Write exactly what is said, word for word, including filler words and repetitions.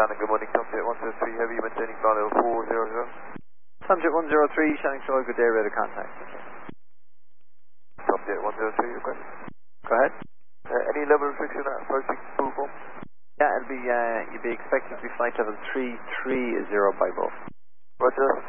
Shannon, good morning. Tomjet one zero three Heavy, maintaining flight level four zero zero. Tomjet one zero three, Shannon Troy, good day, radar contact. Tomjet one zero three, request. Go ahead. Uh, any level restriction at approaching full form? Yeah, it'll be, uh, you'll be expected to be flight level three three zero by both. Roger,